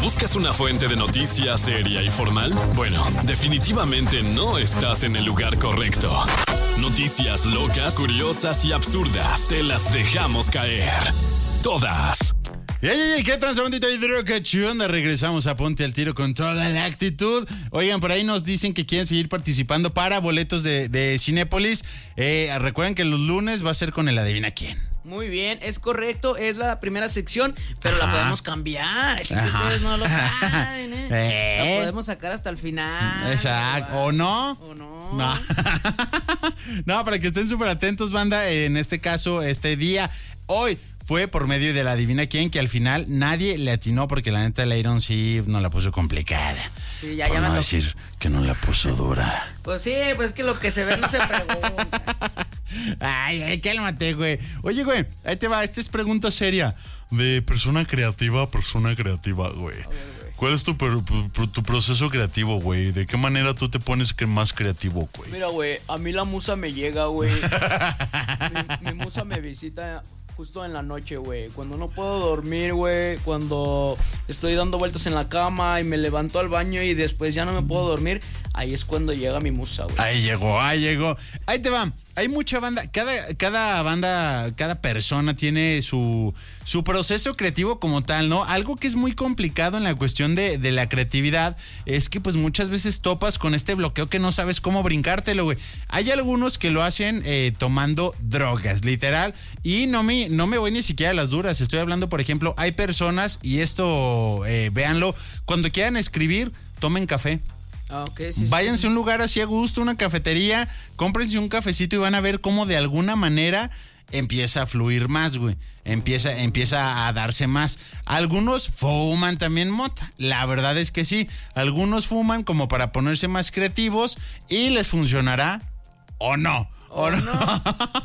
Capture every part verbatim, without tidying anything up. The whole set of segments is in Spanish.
¿Buscas una fuente de noticias seria y formal? Bueno, definitivamente no estás en el lugar correcto. Noticias locas, curiosas y absurdas, te las dejamos caer. Todas. ¡Ey, ey, ey! ¿Qué transbandito y droga? ¿Qué onda? Regresamos a Ponte al Tiro con toda la actitud. Oigan, por ahí nos dicen que quieren seguir participando para boletos de, de Cinépolis. Eh, recuerden que los lunes va a ser con el Adivina Quién. Muy bien, es correcto, es la primera sección, pero Ajá. la podemos cambiar, así que Ajá. ustedes no lo saben, ¿eh? ¿eh? La podemos sacar hasta el final. Exacto, ¿o no? ¿O no? No. No, para que estén súper atentos, banda, en este caso, este día, hoy fue por medio de la Adivina Quién, que al final nadie le atinó, porque la neta el Iron sí nos la puso complicada. Sí, ya, por ya no me decir que no la puso dura. Pues sí, pues es que lo que se ve no se pregunta. Ay, ay, cálmate, güey. Oye, güey, ahí te va, esta es pregunta seria. De persona creativa a persona creativa, güey. ¿Cuál es tu, tu, tu proceso creativo, güey? ¿De qué manera tú te pones más creativo, güey? Mira, güey, a mí la musa me llega, güey. mi, mi musa me visita justo en la noche, güey. Cuando no puedo dormir, güey. Cuando estoy dando vueltas en la cama y me levanto al baño y después ya no me puedo dormir. Ahí es cuando llega mi musa, güey. Ahí llegó, ahí llegó. Ahí te va. Hay mucha banda, cada, cada banda, cada persona tiene su, su proceso creativo como tal, ¿no? Algo que es muy complicado en la cuestión de, de la creatividad es que pues muchas veces topas con este bloqueo que no sabes cómo brincártelo, güey. Hay algunos que lo hacen eh, tomando drogas, literal, y no me, no me voy ni siquiera a las duras. Estoy hablando, por ejemplo, hay personas, y esto, eh, véanlo, cuando quieran escribir, tomen café. Ah, okay, sí, Váyanse sí. a un lugar así a gusto, una cafetería, cómprense un cafecito y van a ver cómo de alguna manera empieza a fluir más, güey. Empieza, empieza a darse más. Algunos fuman también mota. La verdad es que sí. Algunos fuman como para ponerse más creativos y les funcionará o no. ¿O ¿O no? no?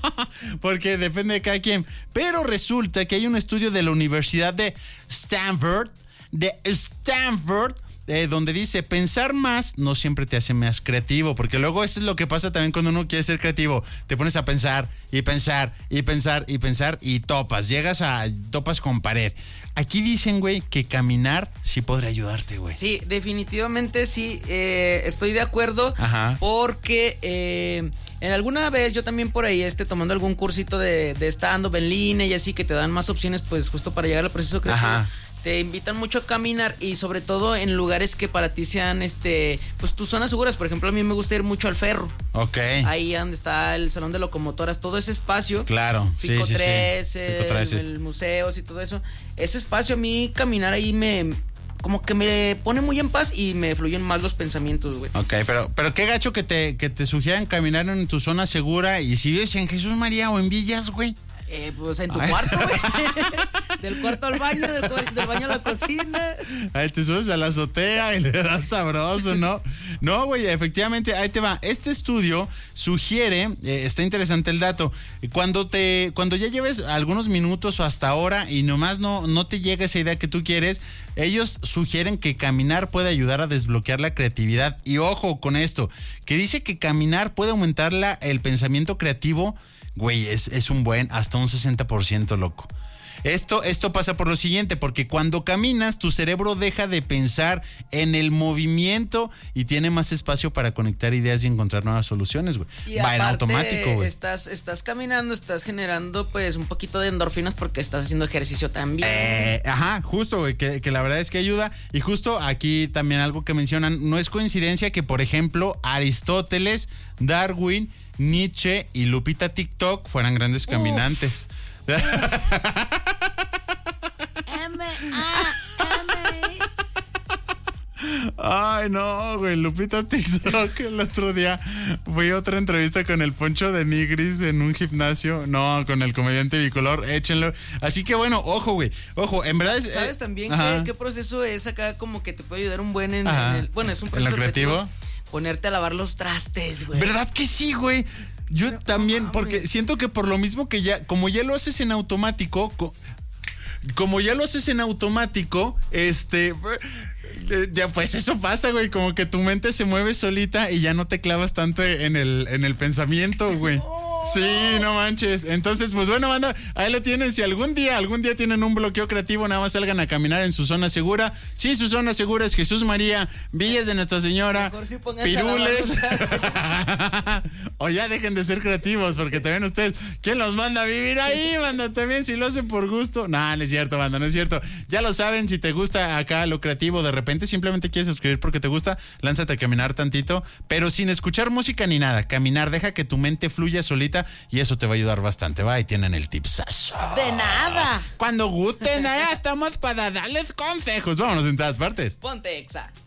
Porque depende de cada quien. Pero resulta que hay un estudio de la Universidad de Stanford, de Stanford, Eh, donde dice, pensar más no siempre te hace más creativo, porque luego eso es lo que pasa también cuando uno quiere ser creativo, te pones a pensar y pensar y pensar y pensar y topas, llegas a, topas con pared. Aquí dicen, güey, que caminar sí podría ayudarte, güey. Sí, definitivamente sí, eh, estoy de acuerdo. Ajá. Porque eh, en alguna vez yo también por ahí este tomando algún cursito de, de stand-up en línea y así, que te dan más opciones pues justo para llegar al proceso creativo. Ajá. Te invitan mucho a caminar y sobre todo en lugares que para ti sean, este, pues tus zonas seguras. Por ejemplo, a mí me gusta ir mucho al Ferro. Ok. Ahí donde está el salón de locomotoras, todo ese espacio. Claro, Pico sí, sí, trece, sí. Pico trece. El, el museos y todo eso. Ese espacio a mí caminar ahí me, como que me pone muy en paz y me fluyen más los pensamientos, güey. Ok, pero, pero qué gacho que te, que te sugieran caminar en tu zona segura, y si vives en Jesús María o en Villas, güey. Eh, pues en tu Ay. cuarto, güey. Del cuarto al baño, del, del baño a la cocina. Ahí te subes a la azotea y le das sabroso, ¿no? No, güey, efectivamente, ahí te va. Este estudio sugiere, eh, está interesante el dato, cuando te, cuando ya lleves algunos minutos o hasta ahora y nomás no, no te llega esa idea que tú quieres, ellos sugieren que caminar puede ayudar a desbloquear la creatividad. Y ojo con esto, que dice que caminar puede aumentar la, el pensamiento creativo. Güey, es, es un buen, hasta un sesenta por ciento, loco. Esto, esto pasa por lo siguiente, porque cuando caminas, tu cerebro deja de pensar en el movimiento y tiene más espacio para conectar ideas y encontrar nuevas soluciones, güey. Y Va aparte, en automático, güey. Estás, estás caminando, estás generando pues un poquito de endorfinas porque estás haciendo ejercicio también. Eh, ajá, justo, güey, que, que la verdad es que ayuda. Y justo aquí también algo que mencionan, no es coincidencia que, por ejemplo, Aristóteles, Darwin, Nietzsche y Lupita TikTok fueran grandes caminantes. M A M Ay, no, güey, Lupita TikTok. El otro día fui a otra entrevista con el Poncho de Nigris en un gimnasio. No, con el comediante bicolor, échenlo. Así que bueno, ojo, güey, ojo, en verdad es... ¿Sabes eh, también qué, qué proceso es acá como que te puede ayudar un buen en, en el... Bueno, es un ¿En proceso lo creativo? creativo? Ponerte a lavar los trastes, güey. ¿Verdad que sí, güey? Yo Pero, también, no, porque siento que por lo mismo que ya, como ya lo haces en automático, co- como ya lo haces en automático, este, ya pues eso pasa, güey, como que tu mente se mueve solita y ya no te clavas tanto en el, en el pensamiento, güey. No, Sí, no manches. Entonces, pues bueno, banda, ahí lo tienen. Si algún día, algún día tienen un bloqueo creativo, nada más salgan a caminar en su zona segura. Sí, su zona segura es Jesús María, Villas de Nuestra Señora, Sí Pirules. O ya dejen de ser creativos, porque también ustedes, ¿quién los manda a vivir ahí, banda? También si lo hacen por gusto. No, no es cierto, banda, no es cierto. Ya lo saben, si te gusta acá lo creativo, de repente simplemente quieres escribir porque te gusta, lánzate a caminar tantito, pero sin escuchar música ni nada. Caminar, deja que tu mente fluya solita y eso te va a ayudar bastante. Va, y tienen el tipsazo. De nada. Cuando gusten, ya estamos para darles consejos. Vámonos en todas partes. Ponte Exa.